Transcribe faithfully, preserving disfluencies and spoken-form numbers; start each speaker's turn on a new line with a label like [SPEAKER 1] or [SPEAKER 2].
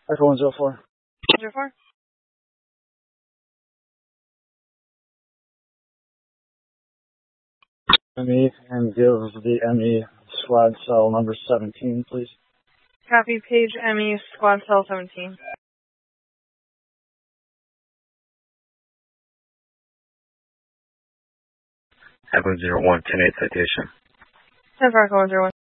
[SPEAKER 1] Echo one zero four.
[SPEAKER 2] Zero four.
[SPEAKER 1] M E, and give the M E squad cell number seventeen, please.
[SPEAKER 2] Copy. Page M E squad cell seventeen.
[SPEAKER 3] Echo zero one, ten eight citation.
[SPEAKER 2] ten four, Echo one zero one.